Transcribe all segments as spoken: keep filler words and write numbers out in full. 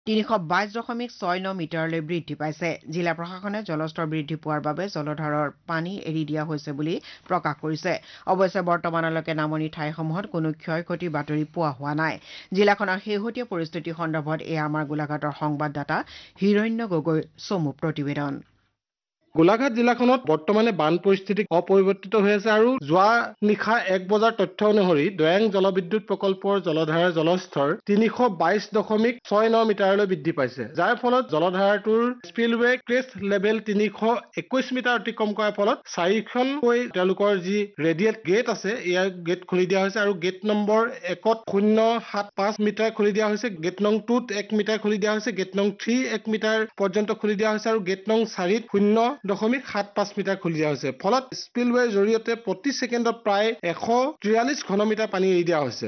তিনিশ বাইশ দশমিক ছয় ন মিটাৰলৈ বৃদ্ধি পাইছে। জিলা প্ৰশাসনে জলস্তৰ বৃদ্ধি পোৱাৰ বাবে জলধাৰৰ পানী এৰি দিয়া হৈছে বুলি প্ৰকাশ কৰিছে। অৱশ্যে বৰ্তমানলৈকে নামনি ঠাইসমূহত কোনো ক্ষয় ক্ষতিৰ বাতৰি পোৱা হোৱা নাই। জিলাখনৰ শেহতীয়া পৰিস্থিতি সন্দৰ্ভত এয়া আমাৰ গোলাঘাটৰ সংবাদদাতা হিৰণ্য গগৈৰ চমু প্ৰতিবেদন। গোলাঘাট জিলাখনত বৰ্তমানে বান পৰিস্থিতি অপৰিৱৰ্তিত হৈ আছে আৰু যোৱা নিশা এক বজাৰ তথ্য অনুসৰি দৈয়াং জলবিদ্যুৎ প্ৰকল্পৰ জলধাৰাৰ জলস্তৰ তিনিশ বাইশ দশমিক ছয় ন মিটাৰলৈ বৃদ্ধি পাইছে, যাৰ ফলত জলধাৰাটোৰ স্পিলৱে ক্ৰেষ্ট লেভেল তিনিশ একৈশ মিটাৰ অতিক্ৰম কৰাৰ ফলত চাৰিখনকৈ তেওঁলোকৰ যি ৰেডিয়েট গেট আছে ইয়াৰ গেট খুলি দিয়া হৈছে আৰু গেট নম্বৰ একত শূন্য সাত পাঁচ মিটাৰ খুলি দিয়া হৈছে, গেট নং টুত এক মিটাৰ খুলি দিয়া হৈছে, গেট নং থ্ৰী এক মিটাৰ পৰ্যন্ত খুলি দিয়া হৈছে আৰু গেট নং চাৰিত শূন্য দশমিক সাত পাঁচ মিটাৰ খুলি দিয়া হৈছে। ফলত স্পিলৱেৰ জৰিয়তে প্ৰতি ছেকেণ্ডত প্ৰায় এশ ত্ৰিয়াল্লিছ ঘনমিটাৰ পানী এৰি দিয়া হৈছে।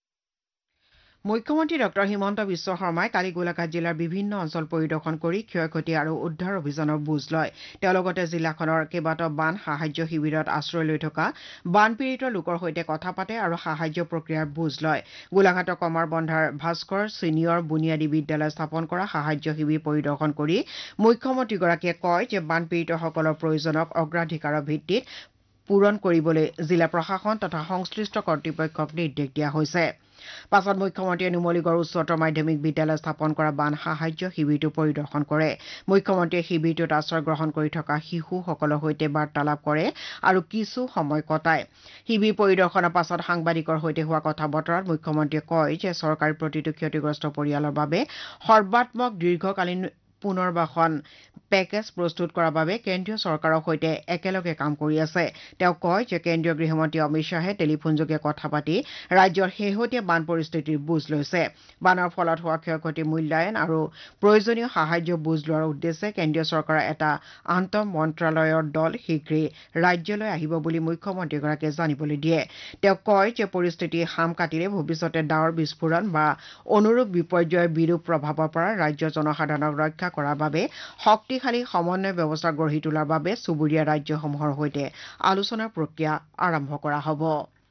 মুখ্যমন্ত্ৰী ডক্টৰ হিমন্ত বিশ্ব শৰ্মাই কালি গোলাঘাট জিলাৰ বিভিন্ন অঞ্চল পৰিদৰ্শন কৰি ক্ষয় ক্ষতি আৰু উদ্ধাৰ অভিযানৰ বুজ লয়। তেওঁ লগতে জিলাখনৰ কেইবাটাও বান সাহায্য শিবিৰত আশ্ৰয় লৈ থকা বানপীড়িত লোকৰ সৈতে কথা পাতে আৰু সাহায্য প্ৰক্ৰিয়াৰ বুজ লয়। গোলাঘাটৰ কমাৰবন্ধাৰ ভাস্কৰ ছিনিয়ৰ বুনিয়াদী বিদ্যালয় স্থাপন কৰা সাহায্য শিবিৰ পৰিদৰ্শন কৰি মুখ্যমন্ত্ৰীগৰাকীয়ে কয় যে বানপীড়িতসকলৰ প্ৰয়োজনক অগ্ৰাধিকাৰৰ ভিত্তিত পূৰণ কৰিবলৈ জিলা প্ৰশাসন তথা সংশ্লিষ্ট কৰ্তৃপক্ষক নিৰ্দেশ দিয়া হৈছে। পাছত মুখ্যমন্ত্ৰীয়ে নুমলীগড় উচ্চতৰ মাধ্যমিক বিদ্যালয় স্থাপন কৰা বান সাহায্য শিবিৰটো পৰিদৰ্শন কৰে। মুখ্যমন্ত্ৰীয়ে শিবিৰটোত আশ্ৰয় গ্ৰহণ কৰি থকা শিশুসকলৰ সৈতে বাৰ্তালাপ কৰে আৰু কিছু সময় কটায়। শিবিৰ পৰিদৰ্শনৰ পাছত সাংবাদিকৰ সৈতে হোৱা কথা বতৰাত মুখ্যমন্ত্ৰীয়ে কয় যে চৰকাৰে প্ৰতিটো ক্ষতিগ্ৰস্ত পৰিয়ালৰ বাবে সৰ্বাত্মক দীৰ্ঘকালীন পুনৰ্বাসন পেকেজ প্ৰস্তুত কৰাৰ বাবে কেন্দ্ৰীয় চৰকাৰৰ সৈতে একেলগে কাম কৰি আছে। তেওঁ কয় যে কেন্দ্ৰীয় গৃহমন্ত্ৰী অমিত শ্বাহে টেলিফোনযোগে কথা পাতি ৰাজ্যৰ শেহতীয়া বান পৰিস্থিতিৰ বুজ লৈছে। বানৰ ফলত হোৱা ক্ষয় ক্ষতিৰ মূল্যায়ন আৰু প্ৰয়োজনীয় সাহায্য বুজ লোৱাৰ উদ্দেশ্যে কেন্দ্ৰীয় চৰকাৰৰ এটা আন্তঃ মন্ত্ৰালয়ৰ দল শীঘ্ৰেই ৰাজ্যলৈ আহিব বুলি মুখ্যমন্ত্ৰীগৰাকীয়ে জানিবলৈ দিয়ে। তেওঁ কয় যে পৰিস্থিতি সাম কাটিলে ভৱিষ্যতে ডাৱৰ বিস্ফোৰণ বা অনুৰূপ বিপৰ্যয়ৰ বিৰূপ প্ৰভাৱৰ পৰা ৰাজ্যৰ জনসাধাৰণক ৰক্ষা কৰাৰ বাবে শক্তিশালী সমন্বয় ব্যৱস্থা গঢ়ি তোলাৰ বাবে চুবুৰীয়া ৰাজ্যসমূহৰ সৈতে আলোচনাৰ প্ৰক্ৰিয়া আৰম্ভ কৰা হ'ব।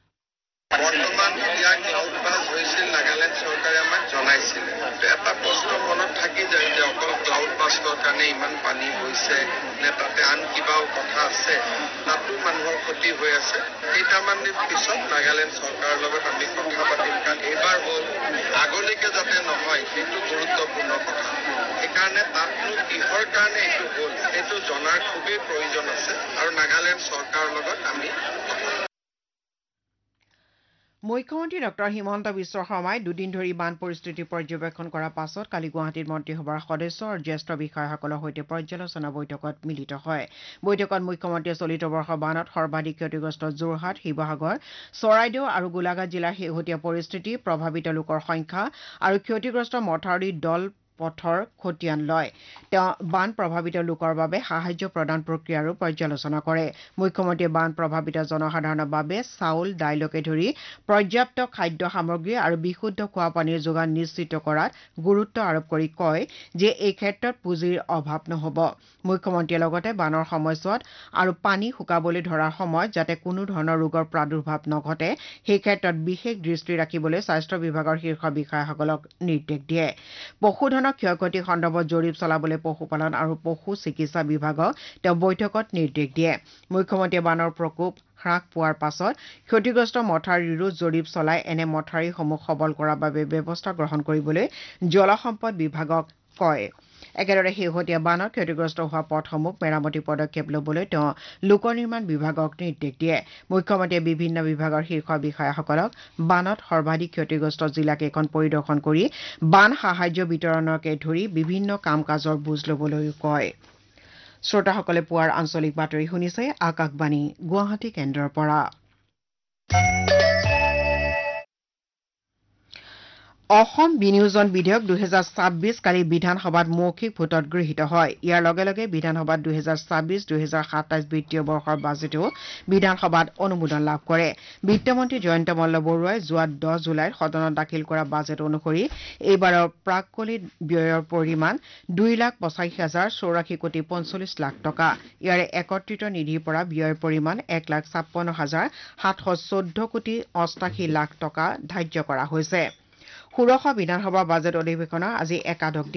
বৰ্তমান ইয়াৰ ক্লাউড বাছ হৈছিল, নাগালেণ্ড চৰকাৰে আমাক জনাইছিল। এটা প্ৰশ্ন মনত থাকি যায় যে অকল ক্লাউড বাছৰ কাৰণে ইমান পানী হৈছে নে তাতে আন কিবাও কথা আছে, তাতো মানুহৰ ক্ষতি হৈ আছে। কেইটামান দিন পিছত নাগালেণ্ড চৰকাৰৰ লগত আমি কথা পাতিম, কাৰণ এইবাৰ হ'ল আগলৈকে যাতে নহয় সেইটো গুৰুত্বপূৰ্ণ কথা। সেইকাৰণে তাতনো কিহৰ কাৰণে এইটো হ'ল সেইটো জনাৰ খুবেই প্ৰয়োজন আছে আৰু নাগালেণ্ড চৰকাৰৰ লগত আমি মুখ্যমন্ত্ৰী ডক্টৰ হিমন্ত বিশ্ব শৰ্মাই দুদিন ধৰি বান পৰিস্থিতি পৰ্যবেক্ষণ কৰাৰ পাছত কালি গুৱাহাটীত মন্ত্ৰীসভাৰ সদস্য আৰু জ্যেষ্ঠ বিষয়াসকলৰ সৈতে পৰ্যালোচনা বৈঠকত মিলিত হয়। বৈঠকত মুখ্যমন্ত্ৰীয়ে চলিত বৰ্ষৰ বানত সৰ্বাধিক ক্ষতিগ্ৰস্ত যোৰহাট, শিৱসাগৰ, চৰাইদেউ আৰু গোলাঘাট জিলাৰ শেহতীয়া পৰিস্থিতি, প্ৰভাৱিত লোকৰ সংখ্যা আৰু ক্ষতিগ্ৰস্ত মথাউৰি দল পথৰ খতিয়ান লয়। তেওঁ বান প্ৰভাৱিত লোকৰ বাবে সাহায্য প্ৰদান প্ৰক্ৰিয়াৰো পৰ্যালোচনা কৰে। মুখ্যমন্ত্ৰীয়ে বান প্ৰভাৱিত জনসাধাৰণৰ বাবে চাউল, দাইলকে ধৰি পৰ্যাপ্ত খাদ্য সামগ্ৰী আৰু বিশুদ্ধ খোৱা পানীৰ যোগান নিশ্চিত কৰাত গুৰুত্ব আৰোপ কৰি কয় যে এই ক্ষেত্ৰত পুঁজিৰ অভাৱ নহ'ব। মুখ্যমন্ত্ৰীয়ে লগতে বানৰ সময়ছোৱাত আৰু পানী শুকাবলৈ ধৰাৰ সময়ত যাতে কোনো ধৰণৰ ৰোগৰ প্ৰাদুৰ্ভাৱ নঘটে সেই ক্ষেত্ৰত বিশেষ দৃষ্টি ৰাখিবলৈ স্বাস্থ্য বিভাগৰ শীৰ্ষ বিষয়াসকলক নিৰ্দেশ দিয়ে। পশুধনৰ ক্ষয় ক্ষতি সন্দৰ্ভত জৰীপ চলাবলৈ পশুপালন আৰু পশু চিকিৎসা বিভাগক তেওঁ বৈঠকত নিৰ্দেশ দিয়ে। মুখ্যমন্ত্ৰীয়ে বানৰ প্ৰকোপ হ্ৰাস পোৱাৰ পাছত ক্ষতিগ্ৰস্ত মথাউৰিৰো জৰীপ চলাই এনে মথাউৰিসমূহ সবল কৰাৰ বাবে ব্যৱস্থা গ্ৰহণ কৰিবলৈ জলসম্পদ বিভাগক কয়। একেদৰে শেহতীয়া বানত ক্ষতিগ্ৰস্ত হোৱা পথসমূহ মেৰামতি পদক্ষেপ ল'বলৈ তেওঁ লোক নিৰ্মাণ বিভাগক নিৰ্দেশ দিয়ে। মুখ্যমন্ত্ৰীয়ে বিভিন্ন বিভাগৰ শীৰ্ষ বিষয়াসকলক বানত সৰ্বাধিক ক্ষতিগ্ৰস্ত জিলাকেইখন পৰিদৰ্শন কৰি বান সাহায্য বিতৰণকে ধৰি বিভিন্ন কাম কাজৰ বুজ ল'বলৈও কয়। শ্ৰোতাসকলে পুৱাৰ আঞ্চলিক বাতৰি শুনিছে আকাশবাণী গুৱাহাটী কেন্দ্ৰৰ পৰা। অসম বিনিয়োজন বিধেয়ক দুহেজাৰ ছাব্বিছ কালি বিধানসভাত মৌখিক ভোটত গৃহীত হয়। ইয়াৰ লগে লগে বিধানসভাত দুহেজাৰ ছাব্বিছ দুহেজাৰ সাতাইছ বিত্তীয় বৰ্ষৰ বাজেটো বিধানসভাত অনুমোদন লাভ কৰে। বিত্তমন্ত্ৰী জয়ন্ত মল্ল বৰুৱাই যোৱা দহ জুলাইত সদনত দাখিল কৰা বাজেট অনুসৰি এইবাৰৰ প্ৰাক্কলিত ব্যয়ৰ পৰিমাণ দুই লাখ পঁচাশী হাজাৰ চৌৰাশী কোটি পঞ্চল্লিছ লাখ টকা। ইয়াৰে একত্ৰিত নিধিৰ পৰা ব্যয়ৰ পৰিমাণ এক লাখ ছাপন্ন হাজাৰ সাতশ চৈধ্য কোটি অষ্টাশী লাখ টকা ধাৰ্য কৰা হৈছে। ষোড়শ বিধানসভাৰ বাজেট অধিৱেশনৰ আজি একাদশ